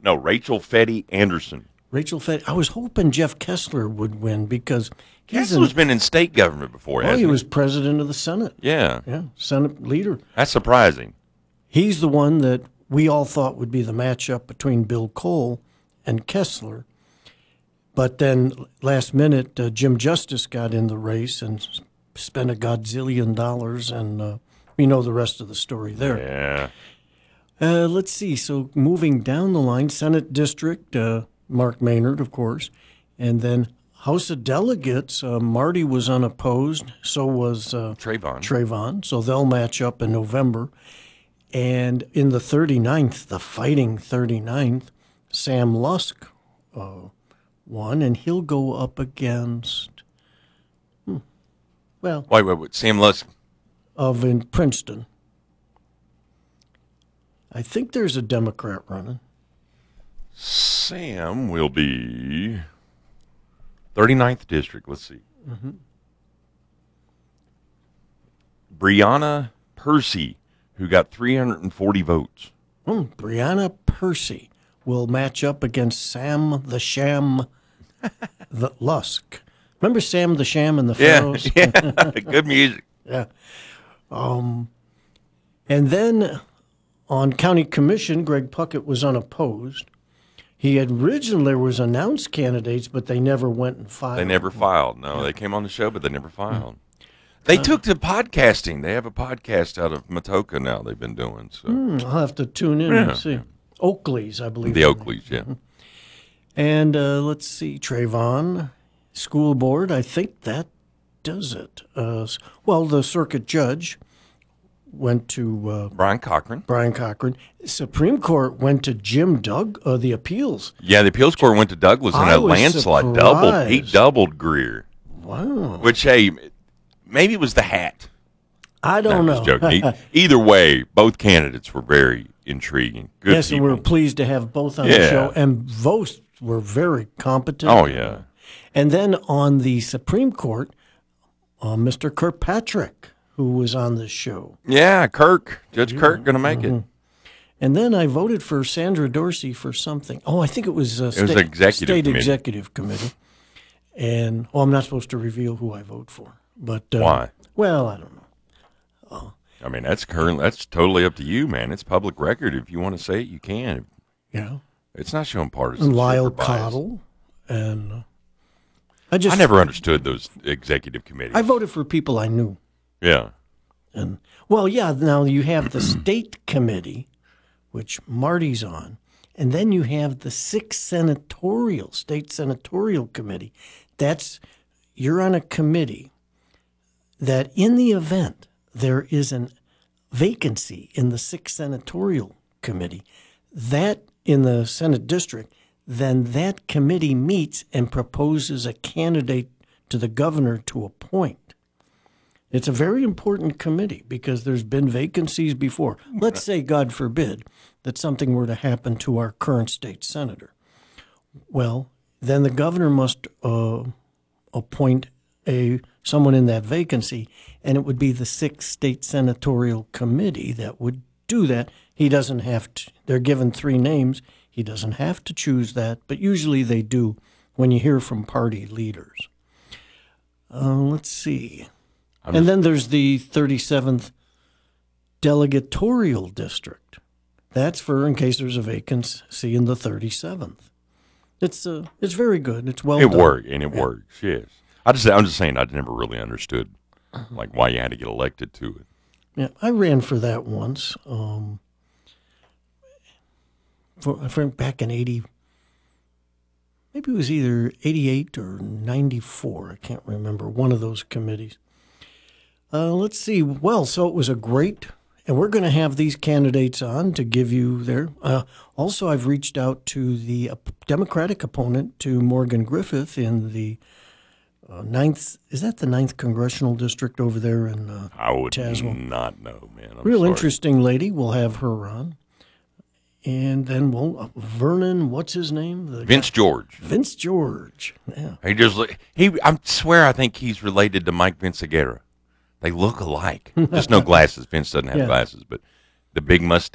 No, Rachel Fetty Anderson. Rachel Fetty. I was hoping Jeff Kessler would win because Kessler's been in state government before, hasn't he was president of the Senate. Yeah. Yeah, Senate leader. That's surprising. He's the one that we all thought would be the matchup between Bill Cole and Kessler. But then last minute, Jim Justice got in the race and spent $1 gazillion, and we know the rest of the story there. Yeah. Let's see. So moving down the line, Senate District, Mark Maynard, of course, and then House of Delegates, Marty was unopposed, so was Trayvon. So they'll match up in November. And in the 39th, the fighting 39th, Sam Lusk won, and he'll go up against, Wait. Sam Lusk. In Princeton. I think there's a Democrat running. Sam will be 39th District. Let's see. Mm-hmm. Brianna Percy, who got 340 votes. Brianna Percy will match up against Sam the Sham the Lusk. Remember Sam the Sham and the Pharaohs? Yeah. Good music. Yeah. And then on County Commission, Greg Puckett was unopposed. He had originally was announced candidates, but they never went and filed. They never filed. No, they came on the show, but they never filed. They took to podcasting. They have a podcast out of Matoka now they've been doing. So I'll have to tune in and see. Oakley's, I believe. The Oakleys, yeah. And let's see, Trayvon, school board, I think that does it. The circuit judge went to Brian Cochran. Supreme Court went to Jim the appeals. Yeah, the appeals court went to Douglas in a landslide. He doubled Greer. Wow. Which, hey, maybe it was the hat. I don't know. I was joking. Either way, both candidates were very intriguing. Good yes, people. and we're pleased to have both on the show. And both were very competent. Oh, yeah. And then on the Supreme Court, Mr. Kirkpatrick, who was on this show. Yeah, Judge Kirk, going to make it. And then I voted for Sandra Dorsey for something. Oh, I think it was state executive committee. And I'm not supposed to reveal who I vote for. But why? Well, I don't know. I mean, that's totally up to you, man. It's public record. If you want to say it, you can. Yeah. It's not showing partisan. And Lyle Cottle, and I never understood those executive committees. I voted for people I knew. Yeah. And now you have the state committee, which Marty's on, and then you have the state senatorial committee. You're on a committee that in the event there is a vacancy in the 6th senatorial committee, that in the Senate district, then that committee meets and proposes a candidate to the governor to appoint. It's a very important committee because there's been vacancies before. Let's say, God forbid, that something were to happen to our current state senator. Well, then the governor must appoint someone in that vacancy, and it would be the 6th state senatorial committee that would do that. He doesn't have to. They're given 3 names. He doesn't have to choose that, but usually they do when you hear from party leaders. Let's see. And then there's the 37th delegatorial district. That's for in case there's a vacancy in the 37th. It's very good. It's well done. It works, yes. I'm just saying I never really understood why you had to get elected to it. Yeah, I ran for that once. Back in 80, maybe it was either 88 or 94. I can't remember. One of those committees. Let's see. Well, so it was a great, and we're going to have these candidates on to give you their. Also, I've reached out to the Democratic opponent to Morgan Griffith in the 9th. Is that the 9th congressional district over there in I would Tazewell? Not know, man. I'm Real sorry. Interesting lady. We'll have her on. And then Vernon, what's his name? Vince George. Vince George. Yeah. I swear I think he's related to Mike Vinciguerra. They look alike. Just no glasses. Vince doesn't have glasses, but the big mustache.